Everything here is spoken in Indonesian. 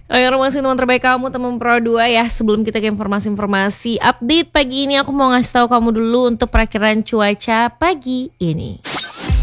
Informasi teman terbaik kamu teman Pro 2 ya. Sebelum kita ke informasi-informasi update pagi ini, aku mau ngasih tahu kamu dulu untuk perakiran cuaca pagi ini.